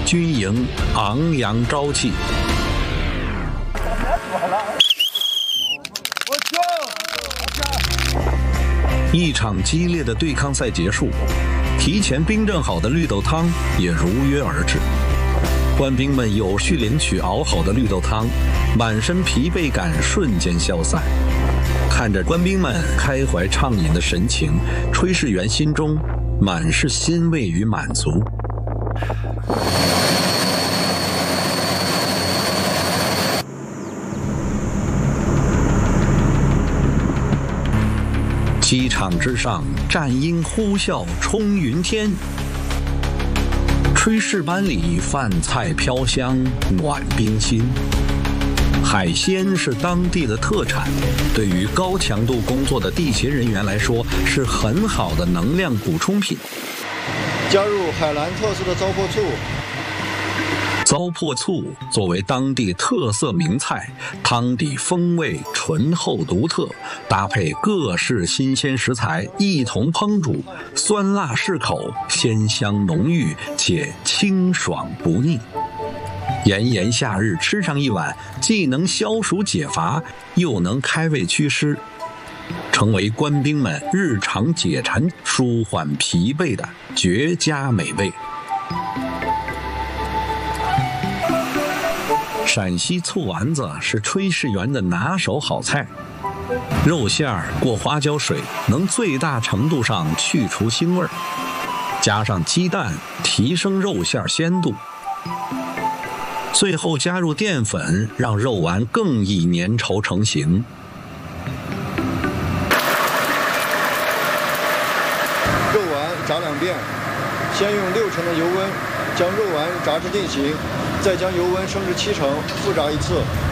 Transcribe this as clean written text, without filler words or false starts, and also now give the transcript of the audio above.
军营昂扬朝气。一场激烈的对抗赛结束，提前冰镇好的绿豆汤也如约而至。官兵们有序领取熬好的绿豆汤，满身疲惫感瞬间消散。看着官兵们开怀畅饮的神情，炊事员心中满是欣慰与满足。机场之上，战鹰呼啸冲云天。炊事班里饭菜飘香，暖兵心。海鲜是当地的特产，对于高强度工作的地勤人员来说，是很好的能量补充品。 加入海南特色的糟粕醋。 糟粕醋作为当地特色名菜，汤底风味醇厚独特，搭配各式新鲜食材一同烹煮，酸辣适口，鲜香浓郁且清爽不腻。炎炎夏日吃上一碗，既能消暑解乏，又能开胃祛湿，成为官兵们日常解馋、舒缓疲惫的绝佳美味。陕西醋丸子是炊事员的拿手好菜，肉馅儿过花椒水，能最大程度上去除腥味儿，加上鸡蛋提升肉馅鲜度，最后加入淀粉，让肉丸更易粘稠成型。 肉丸炸2遍，先用6成的油温将肉丸炸至定型，再将油温升至7成，复炸一次。